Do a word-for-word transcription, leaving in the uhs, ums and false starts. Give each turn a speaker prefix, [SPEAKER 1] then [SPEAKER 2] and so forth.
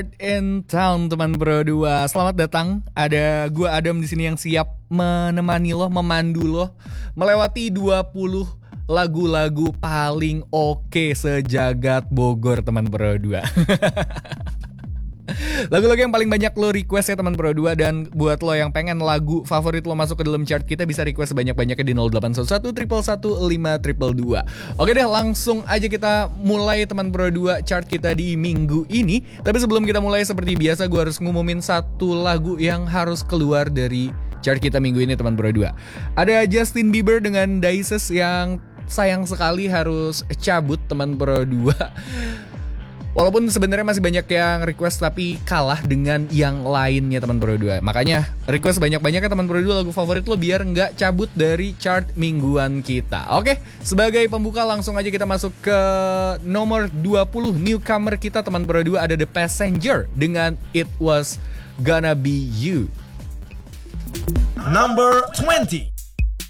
[SPEAKER 1] In town teman Pro dua. Selamat datang. Ada gua Adam di sini yang siap menemani lo, memandu lo melewati dua puluh lagu-lagu paling oke sejagat Bogor teman Pro dua. Lagu-lagu yang paling banyak lo request ya teman Pro dua. Dan buat lo yang pengen lagu favorit lo masuk ke dalam chart kita, bisa request sebanyak-banyaknya di nol delapan satu satu satu satu lima dua dua. Oke deh, langsung aja kita mulai teman Pro dua chart kita di minggu ini. Tapi sebelum kita mulai, seperti biasa gue harus ngumumin satu lagu yang harus keluar dari chart kita minggu ini teman Pro dua. Ada Justin Bieber dengan Dices yang sayang sekali harus cabut teman Pro dua. Walaupun sebenarnya masih banyak yang request, tapi kalah dengan yang lainnya teman Pro dua. Makanya request banyak-banyaknya teman Pro dua lagu favorit lo biar nggak cabut dari chart mingguan kita. Oke, sebagai pembuka langsung aja kita masuk ke nomor dua puluh newcomer kita teman Pro dua. Ada The Passenger dengan It Was Gonna Be You.
[SPEAKER 2] Number twenty.